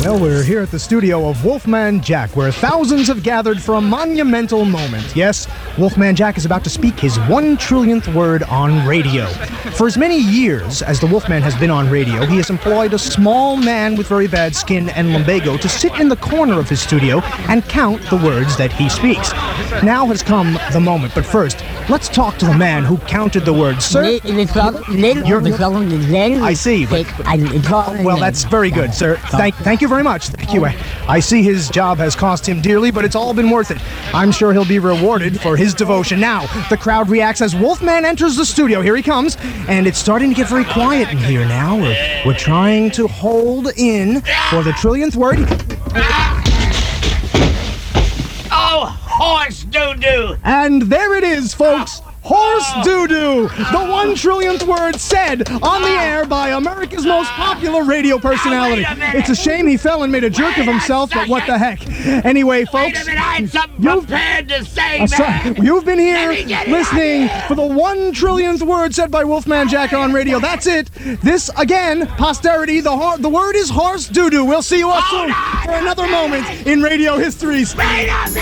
Well, we're here at the studio of Wolfman Jack, where thousands have gathered for a monumental moment. Yes, Wolfman Jack is about to speak his 1 trillionth word on radio. For as many years as the Wolfman has been on radio, he has employed a small man with very bad skin and lumbago to sit in the corner of his studio and count the words that he speaks. Now has come the moment, but first, let's talk to the man who counted the words. Sir, I see. Well, that's very good, sir. Thank you very much. Thank you. I see his job has cost him dearly, but it's all been worth it. I'm sure he'll be rewarded for his devotion. Now, the crowd reacts as Wolfman enters the studio. Here he comes, and it's starting to get very quiet in here now. We're trying to hold in for the trillionth word. Oh, horse doo-doo! And there it is, folks. Horse doo-doo, the 1 trillionth word said on the air by America's most popular radio personality. It's a shame he fell and made a jerk of himself, but what the heck. Anyway, folks, Wait a minute, I had something prepared to say, man. You've been here listening for the 1 trillionth word said by Wolfman Jack on radio. That's it. This, again, posterity, the word is horse doo-doo. We'll see you all soon for another moment in radio histories. Wait a minute!